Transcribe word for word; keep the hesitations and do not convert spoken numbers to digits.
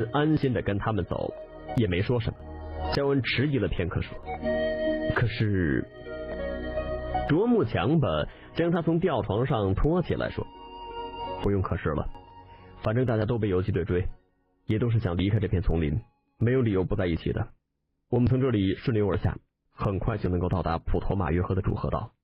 安心的跟他们走，也没说什么。肖恩迟疑了片刻说：“可是……”啄木强吧将他从吊床上拖起来说：“不用可是了，反正大家都被游击队追，也都是想离开这片丛林，没有理由不在一起的。我们从这里顺流而下，很快就能够到达普托马约河的主河道。